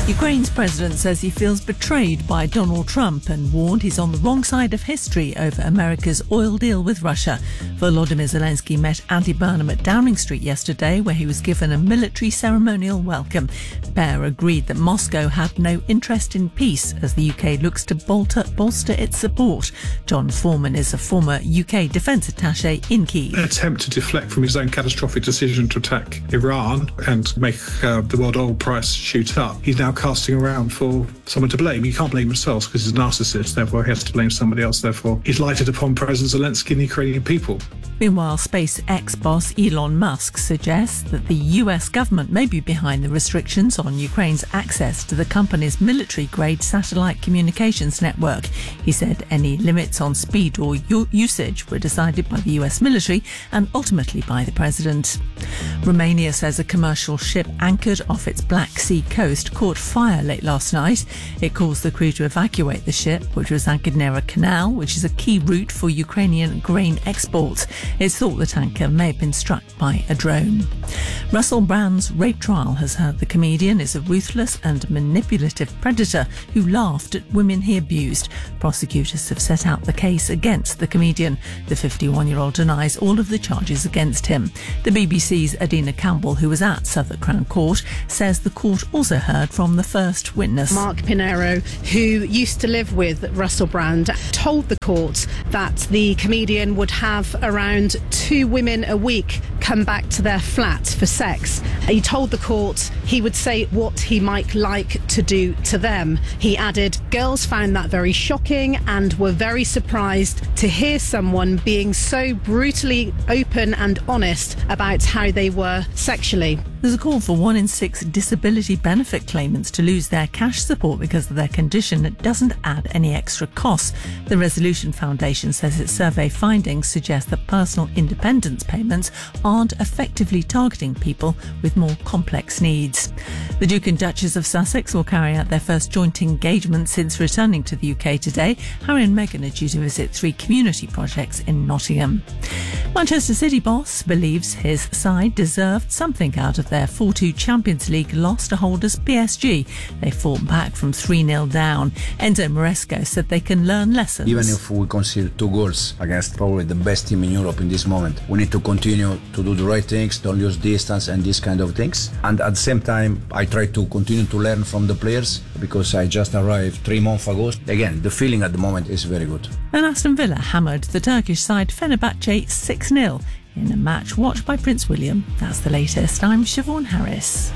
Ukraine's president says he feels betrayed by Donald Trump and warned he's on the wrong side of history over America's oil deal with Russia. Volodymyr Zelensky met Andy Burnham at Downing Street yesterday, where he was given a military ceremonial welcome. The pair agreed that Moscow had no interest in peace as the UK looks to bolster its support. John Foreman is a former UK defence attaché in Kyiv. An attempt to deflect from his own catastrophic decision to attack Iran and make the world oil price shoot up. He's now casting around for someone to blame. He can't blame himself because he's a narcissist, therefore he has to blame somebody else. Therefore, he's lighted upon President Zelensky and the Ukrainian people. Meanwhile, SpaceX boss Elon Musk suggests that the US government may be behind the restrictions on Ukraine's access to the company's military-grade satellite communications network. He said any limits on speed or usage were decided by the US military and ultimately by the president. Romania says a commercial ship anchored off its Black Sea coast caught fire late last night. It caused the crew to evacuate the ship, which was anchored near a canal, which is a key route for Ukrainian grain exports. It's thought the tanker may have been struck by a drone. Russell Brand's rape trial has heard the comedian is a ruthless and manipulative predator who laughed at women he abused. Prosecutors have set out the case against the comedian. The 51-year-old denies all of the charges against him. The BBC's Adina Campbell, who was at Southwark Crown Court, says the court also heard from the first witness. Mark Pinero, who used to live with Russell Brand, told the court that the comedian would have around 2 women a week come back to their flat for sex. He told the court he would say what he might like to do to them. He added, girls found that very shocking and were very surprised to hear someone being so brutally open and honest about how they were sexually. There's a call for 1 in 6 disability benefit claimants to lose their cash support because of their condition that doesn't add any extra costs. The Resolution Foundation says its survey findings suggest that personal independence payments aren't effectively targeting people with more complex needs. The Duke and Duchess of Sussex will carry out their first joint engagement since returning to the UK today. Harry and Meghan are due to visit 3 community projects in Nottingham. Manchester City boss believes his side deserved something out of their 4-2 Champions League loss to holders PSG. They fought back from 3-0 down. Enzo Maresco said they can learn lessons. Even if we concede 2 goals against probably the best team in Europe in this moment, we need to continue to do the right things, don't lose distance and these kind of things. And at the same time, I try to continue to learn from the players because I just arrived 3 months ago. Again, the feeling at the moment is very good. And Aston Villa hammered the Turkish side Fenerbahce 6-0 in a match watched by Prince William. That's the latest. I'm Siobhan Harris.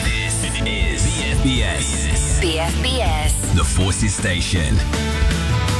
This is BFBS. The Forces Station.